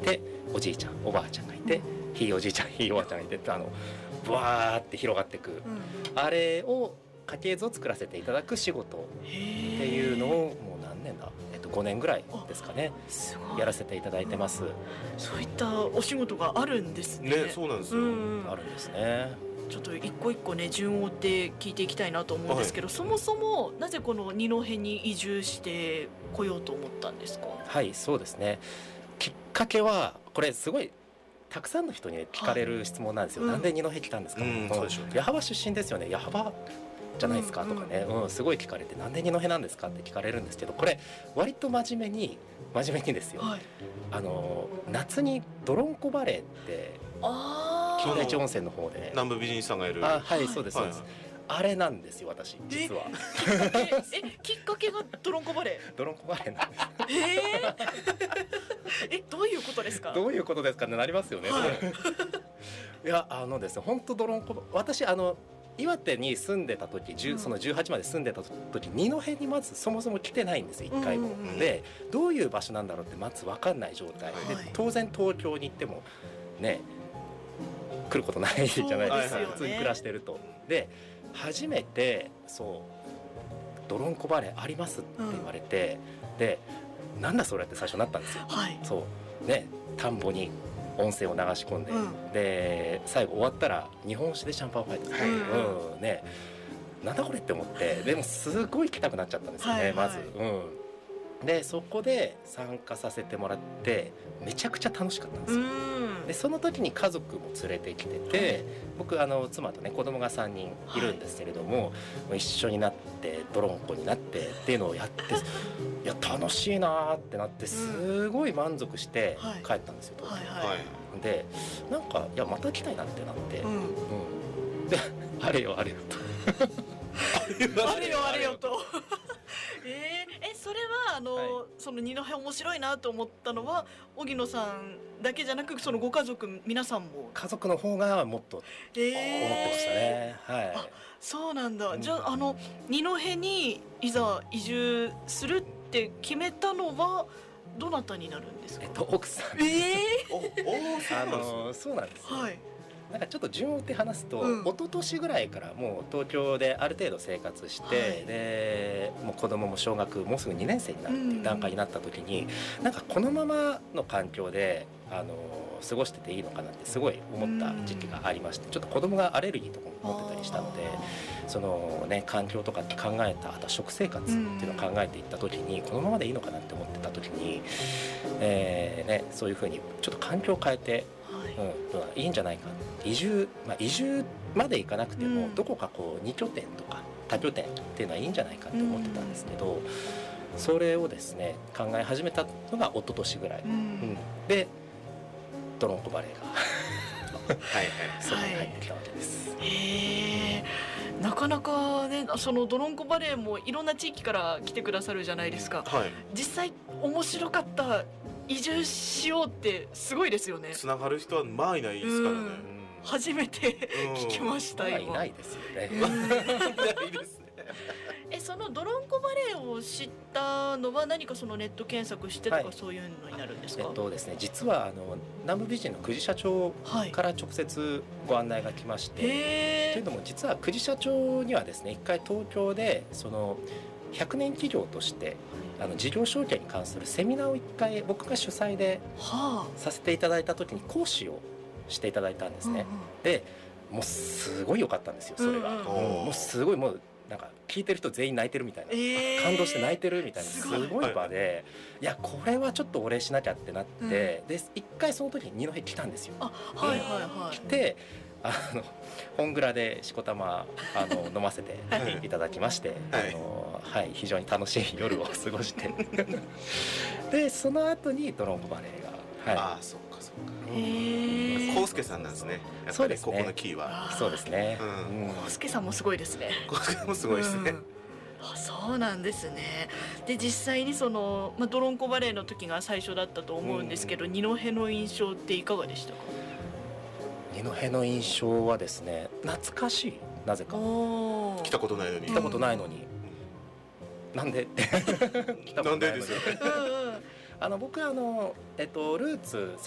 ておじいちゃんおばあちゃんがいて、ひいおじいちゃんひいおばあちゃんがいてブワーって広がっていく、あれを家系図を作らせていただく仕事っていうのをもう何年だ、5年ぐらいですかね、やらせていただいてます。 そういったお仕事があるんですね。 ね、そうなんですよ、 あるんですね。 ちょっと一個一個ね順を追って聞いていきたいなと思うんですけど、そもそもなぜこの二戸に移住してこようと思ったんですか？ はい、そうですね。きっかけはこれすごいたくさんの人に聞かれる質問なんですよ。なんで二戸来たんですか？ そうでしょうね。 矢巾出身ですよね。矢巾じゃないですかとかね、すごい聞かれて、なんで二戸なんですかって聞かれるんですけど、これ割と真面目にですよ、夏にドロンコバレーって金田一温泉の方で南部美人さんがいる、 はい、そうですそうです、あれなんですよ私実は。 きっかけがドロンコバレー？ ドロンコバレーなんです。 どういうことですか？ どういうことですかね、なりますよね。いやですね、本当ドロンコ、私岩手に住んでた時、その18まで住んでた時、二戸にまずそもそも来てないんですよ、1回も。でどういう場所なんだろうってまず分かんない状態で、当然東京に行ってもね来ることないじゃないですか、普通に暮らしてると。で初めてドロンコバレーありますって言われて、でなんだそれって最初なったんですよ。そうね、田んぼに温泉を流し込んで、で最後終わったら日本酒でシャンパンファイトする、ね、なんだこれって思って、でもすごい行きたくなっちゃったんですよね、まず。でそこで参加させてもらってめちゃくちゃ楽しかったんですよ。でその時に家族も連れてきてて、僕妻とね子供が3人いるんですけれども、一緒になってドロンコになってっていうのをやっていや楽しいなってなって、すごい満足して帰ったんですよ、東京。でなんかいやまた来たいなってなって、であれよあれよとあれよあれよとそれはその二戸面白いなと思ったのは荻野さんだけじゃなく、そのご家族皆さんも？家族の方がもっと思ってましたね。 そうなんだ。じゃあ二戸にいざ移住するって決めたのはどなたになるんですか？ 奥さん。そうなんですよ。なんかちょっと順を追って話すと、一昨年ぐらいからもう東京である程度生活して、でもう子供も小学もうすぐ2年生になるっていう段階になった時に、なんかこのままの環境で過ごしてていいのかなってすごい思った時期がありまして、ちょっと子供がアレルギーとかも持ってたりしたので、そのね環境とかって考えた、あと食生活っていうのを考えていった時に、このままでいいのかなって思ってた時に、そういうふうにちょっと環境を変えて、いいんじゃないか、移住まで行かなくても、どこかこう2拠点とか多拠点っていうのはいいんじゃないかって思ってたんですけど、それをですね考え始めたのが一昨年ぐらい、でドロンコバレーがそこに入ってきたわけです。 なかなかね、そのドロンコバレーもいろんな地域から来てくださるじゃないですか。実際面白かった、移住しようってすごいですよね。 つながる人はまあいないですからね。 初めて聞きました。 いないですよね。 ないですね。 そのドロンコバレーを知ったのは何かそのネット検索してとかそういうのになるんですか？ ですね、実は南部美人の久慈社長から直接ご案内が来まして、というのも実は久慈社長にはですね、一回東京でその100年企業として事業承継に関するセミナーを一回僕が主催でさせていただいた時に講師をしていただいたんですね。でもうすごい良かったんですよ、それが。もうすごい、もうなんか聞いてる人全員泣いてるみたいな、感動して泣いてるみたいなすごい場で、いやこれはちょっとお礼しなきゃってなって、で一回その時に二戸来たんですよ。来て本蔵でしこたま飲ませていただきまして、非常に楽しい夜を過ごしてでその後にドロンコバレーが、 そうか康介さんなんですね、やっぱりここのキーは。 そうですね。 康介さんもすごいですね。 康介もすごいですね。 そうなんですね。で実際にその、ドロンコバレーの時が最初だったと思うんですけど、二戸の印象っていかがでしたか？ 二戸の印象はですね、懐かしい。なぜか来たことないのになんで来たことないのに僕ルーツ